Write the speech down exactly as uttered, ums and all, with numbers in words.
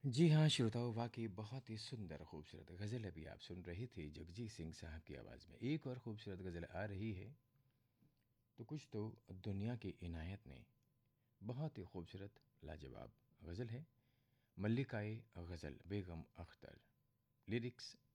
जी हाँ, श्रोताओं वाक़ई बहुत ही सुंदर खूबसूरत गज़ल अभी आप सुन रहे थे जगजीत सिंह साहब की आवाज़ में। एक और खूबसूरत गज़ल आ रही है, तो कुछ तो दुनिया की इनायत ने। बहुत ही खूबसूरत लाजवाब गज़ल है। मल्लिकाए गज़ल बेगम अख्तर, लिरिक्स